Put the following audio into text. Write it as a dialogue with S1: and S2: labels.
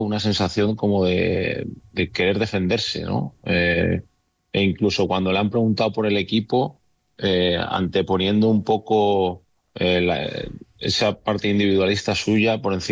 S1: una sensación como de querer defenderse, ¿no? E incluso cuando le han preguntado por el equipo, anteponiendo un poco esa parte individualista suya por encima